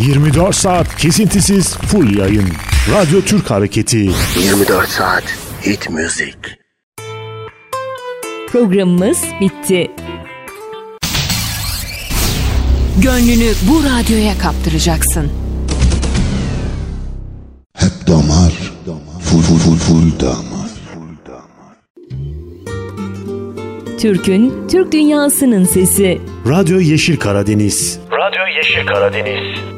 24 saat kesintisiz full yayın. Radyo Türk Hareketi. 24 saat hit müzik. Programımız bitti. Gönlünü bu radyoya kaptıracaksın. Hep damar, full damar. Türk'ün, Türk dünyasının sesi. Radyo Yeşil Karadeniz. Radyo Yeşil Karadeniz.